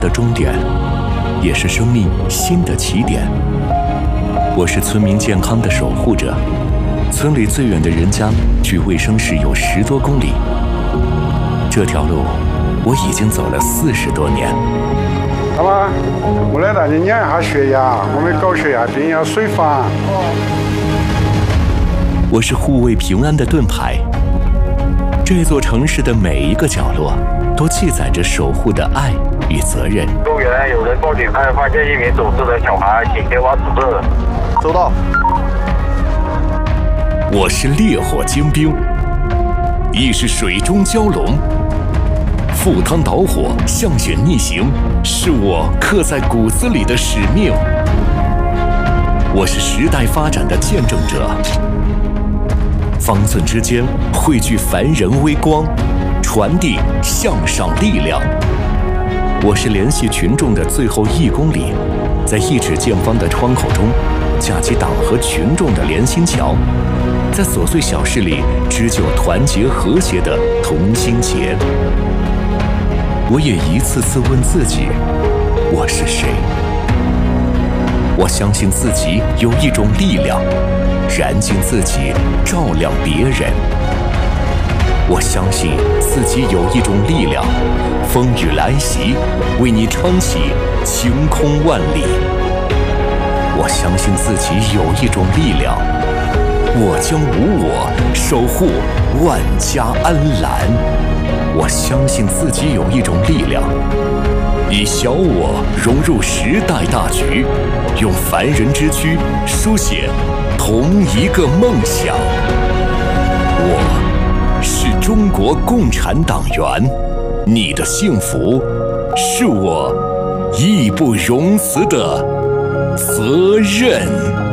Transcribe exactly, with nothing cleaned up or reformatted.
的终点，也是生命新的起点。我是村民健康的守护者，村里最远的人家距卫生室有十多公里。这条路我已经走了四十多年。 好吧，我来带你验一下血压，我们搞血压病要随访。 我是护卫平安的盾牌。这座城市的每一个角落，都记载着守护的爱与责任。 公园有人报警，案发现一名走失的小孩，请前往指示。 收到。 我是烈火精兵，亦是水中蛟龙。赴汤蹈火，向险逆行，是我刻在骨子里的使命。我是时代发展的见证者。方寸之间汇聚凡人微光，传递向上力量。我是联系群众的最后一公里，在一指见方的窗口中架起党和群众的连心桥，在琐碎小事里织就团结和谐的同心结。我也一次次问自己，我是谁？我相信自己有一种力量，燃尽自己，照亮别人。我相信自己有一种力量，风雨来袭，为你撑起晴空万里。我相信自己有一种力量，我将无我，守护万家安澜。我相信自己有一种力量，以小我融入时代大局，用凡人之躯书写同一个梦想。我是中国共产党员，你的幸福是我义不容辞的责任。